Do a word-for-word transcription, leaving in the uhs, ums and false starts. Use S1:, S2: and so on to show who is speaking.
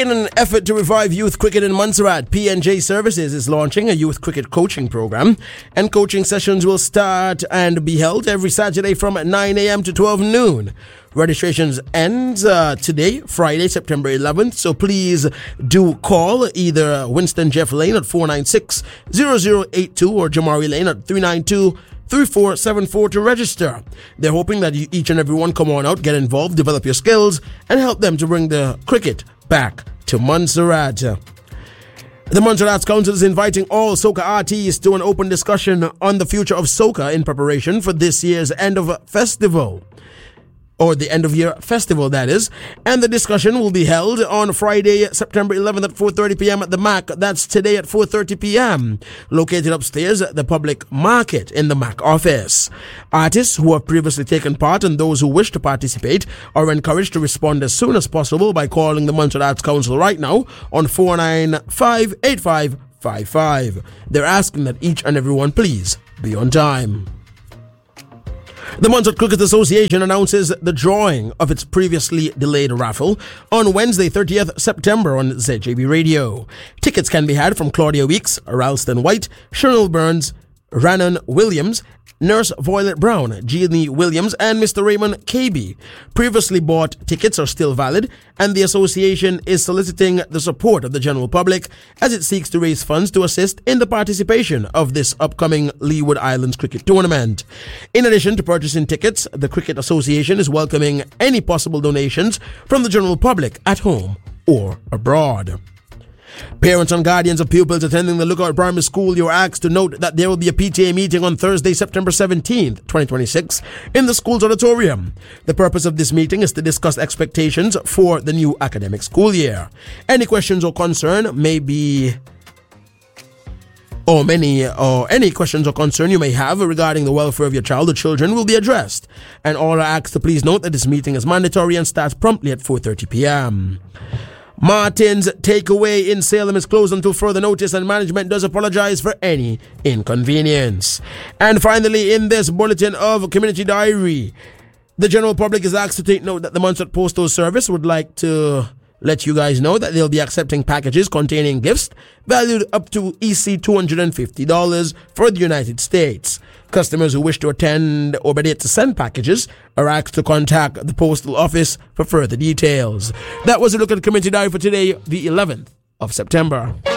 S1: In an effort to revive youth cricket in Montserrat, P N J Services is launching a youth cricket coaching program, and coaching sessions will start and be held every Saturday from nine a.m. to twelve noon. Registrations ends uh, today, Friday, September eleventh, so please do call either Winston Jeff Lane at four nine six, zero zero eight two or Jamari Lane at three nine two, three four seven four to register. They're hoping that you, each and every one come on out, get involved, develop your skills, and help them to bring the cricket back to Montserrat. The Montserrat Council is inviting all soca artists to an open discussion on the future of soca in preparation for this year's end of festival. Or the end of year festival, that is. And the discussion will be held on Friday, September eleventh at four thirty p.m. at the M A C. That's today at four thirty p.m. Located upstairs at the Public Market in the M A C office. Artists who have previously taken part and those who wish to participate are encouraged to respond as soon as possible by calling the Montserrat Council right now on four nine five, eight five five five. They're asking that each and every one please be on time. The Montserrat Cricket Association announces the drawing of its previously delayed raffle on Wednesday, thirtieth September on Z J B Radio. Tickets can be had from Claudia Weeks, Ralston White, Cheryl Burns, Rannon Williams, Nurse Violet Brown, Jeannie Williams, and Mister Raymond K B. Previously bought tickets are still valid, and the association is soliciting the support of the general public as it seeks to raise funds to assist in the participation of this upcoming Leeward Islands Cricket Tournament. In addition to purchasing tickets, the Cricket Association is welcoming any possible donations from the general public at home or abroad. Parents and guardians of pupils attending the Lookout Primary School, you're asked to note that there will be a P T A meeting on Thursday, September seventeenth, twenty twenty-six in the school's auditorium. The purpose of this meeting is to discuss expectations for the new academic school year. Any questions or concern may be or many or any questions or concern you may have regarding the welfare of your child or children will be addressed. And all are asked to please note that this meeting is mandatory and starts promptly at four thirty p.m. Martin's Takeaway in Salem is closed until further notice, and management does apologize for any inconvenience. And finally, in this bulletin of Community Diary, the general public is asked to take note that the Montserrat Postal Service would like to let you guys know that they'll be accepting packages containing gifts valued up to E C two hundred fifty dollars for the United States. Customers who wish to attend or better yet to send packages are asked to contact the postal office for further details. That was a look at the Community Diary for today, the eleventh of September.